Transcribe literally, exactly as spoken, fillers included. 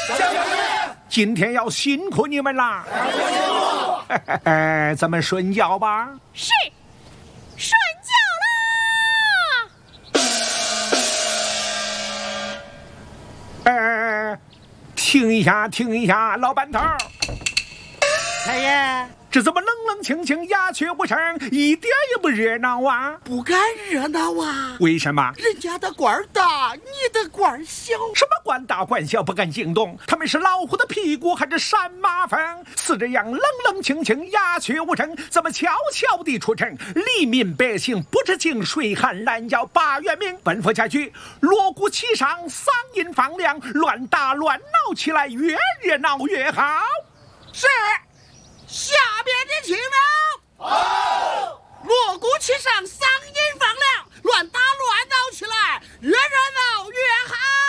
今天要辛苦你们啦！哎，咱们睡觉吧。 是，睡觉啦！哎，停一下，停一下，老板头。 太爷， 这怎么冷冷清清、鸦雀无声，一点也不热闹啊？ 不敢热闹啊！ 为什么？ 人家的官大，你的官小。 什么官大官小不敢惊动？他们是老虎的屁股还是山马蜂？是这样冷冷清清、鸦雀无声，怎么悄悄地出城？黎民百姓不知情，水旱拦腰把元明奔赴下去，锣鼓齐上，嗓音放亮，乱打乱闹起来，越热闹越好。 是。下边的听了，好，锣鼓齐上，嗓音放亮，乱打乱闹起来，越热闹越好。